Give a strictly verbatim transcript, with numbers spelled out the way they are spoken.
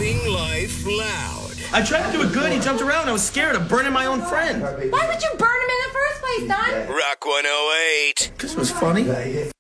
Living life loud. I tried to do it good. He jumped around. I was scared of burning my own friend. Why would you burn him in the first place, Don? Rock one oh eight. Because it was funny.